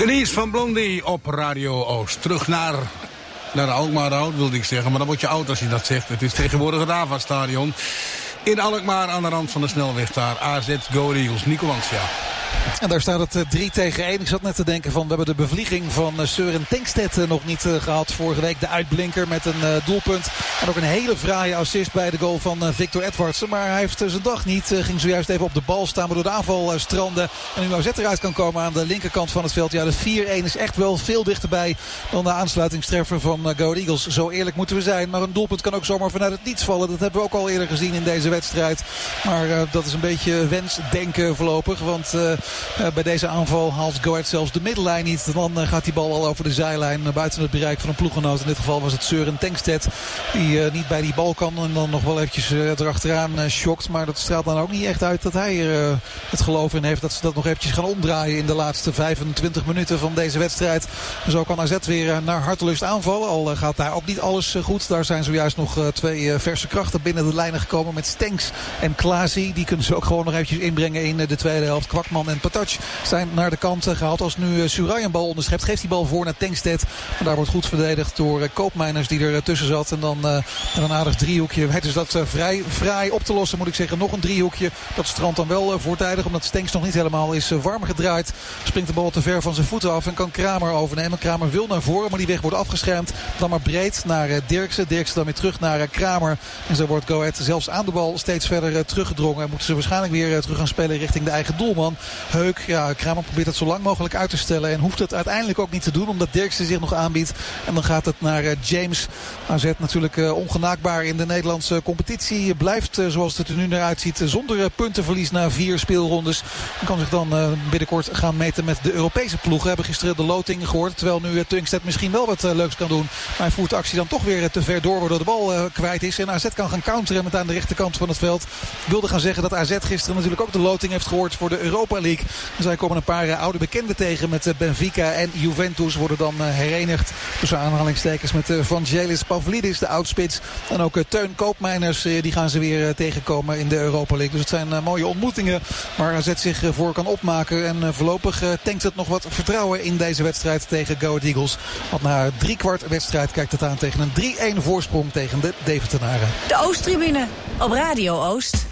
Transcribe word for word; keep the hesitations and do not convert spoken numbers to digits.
Denise van Blondie op Radio Oost. Terug naar, naar Alkmaar oud, wilde ik zeggen. Maar dan word je oud als je dat zegt. Het is tegenwoordig het AVA-stadion. In Alkmaar aan de rand van de snelweg daar. A Z Go Eagles. Nico Lancia. En daar staat het drie tegen één. Ik zat net te denken van we hebben de bevlieging van Søren Tengstedt nog niet gehad. Vorige week de uitblinker met een doelpunt. En ook een hele fraaie assist bij de goal van Victor Edvardsen. Maar hij heeft zijn dag niet. Ging zojuist even op de bal staan waardoor de aanval strandde. En nu A Z eruit kan komen aan de linkerkant van het veld. Ja, de vier één is echt wel veel dichterbij dan de aansluitingstreffer van Go Eagles. Zo eerlijk moeten we zijn. Maar een doelpunt kan ook zomaar vanuit het niets vallen. Dat hebben we ook al eerder gezien in deze wedstrijd. Maar uh, dat is een beetje wensdenken voorlopig. Want uh, uh, bij deze aanval haalt Go Ahead zelfs de middenlijn niet. Dan uh, gaat die bal al over de zijlijn uh, buiten het bereik van een ploeggenoot. In dit geval was het Søren Tengstedt die uh, niet bij die bal kan. En dan nog wel eventjes uh, erachteraan uh, schokt. Maar dat straalt dan ook niet echt uit dat hij er uh, het geloof in heeft dat ze dat nog eventjes gaan omdraaien in de laatste vijfentwintig minuten van deze wedstrijd. En zo kan A Z weer uh, naar hartelust aanvallen. Al uh, gaat daar ook niet alles uh, goed. Daar zijn zojuist nog uh, twee uh, verse krachten binnen de lijnen gekomen met Stenks en Klaasie. Die kunnen ze ook gewoon nog eventjes inbrengen in uh, de tweede helft. Kwakman en Patac zijn naar de kant uh, gehaald. Als nu uh, Suray een bal onderschept, geeft die bal voor naar Tengstedt. En daar wordt goed verdedigd door uh, Koopmeiners die er uh, tussen zat. En dan uh, een aardig driehoekje. Het is dat uh, vrij fraai op te lossen, moet ik zeggen. Nog een driehoekje. Dat strandt dan wel uh, voortijdig, omdat Stenks nog niet helemaal is uh, warm gedraaid. Springt de bal te ver van zijn voeten af en kan Kramer overnemen. Kramer wil naar voren, maar die weg wordt afgeschermd. Dan maar breed naar uh, Dirksen. Dirksen dan weer terug naar uh, Kramer. En zo wordt Go Ahead zelfs aan de bal steeds verder uh, teruggedrongen. Moeten ze waarschijnlijk weer uh, terug gaan spelen richting de eigen doelman. Heuk, ja, Kramer probeert het zo lang mogelijk uit te stellen. En hoeft het uiteindelijk ook niet te doen, omdat Dirksen zich nog aanbiedt. En dan gaat het naar uh, James. A Z natuurlijk uh, ongenaakbaar in de Nederlandse competitie. Blijft, uh, zoals het er nu naar uitziet, uh, zonder uh, puntenverlies na vier speelrondes. En kan zich dan uh, binnenkort gaan meten met de Europese ploegen. We hebben gisteren de loting gehoord. Terwijl nu uh, Tungstedt misschien wel wat uh, leuks kan doen. Maar hij voert de actie dan toch weer uh, te ver door, waardoor de bal uh, kwijt is. En A Z kan gaan counteren met aan de rechterkant van het veld. Ik wilde gaan zeggen dat A Z gisteren natuurlijk ook de loting heeft gehoord voor de Europa League. En zij komen een paar uh, oude bekenden tegen met uh, Benfica en Juventus. Worden dan uh, herenigd tussen aanhalingstekens met uh, Vangelis Pavlidis, de oudspits. En ook uh, Teun Koopmeiners, uh, die gaan ze weer uh, tegenkomen in de Europa League. Dus het zijn uh, mooie ontmoetingen waar A Z zich uh, voor kan opmaken. En uh, voorlopig uh, tankt het nog wat vertrouwen in deze wedstrijd tegen Go Ahead Eagles. Want na drie kwart wedstrijd kijkt het aan tegen een drie één voorsprong tegen de Deventenaren. De Oosttribune op Radio Oost.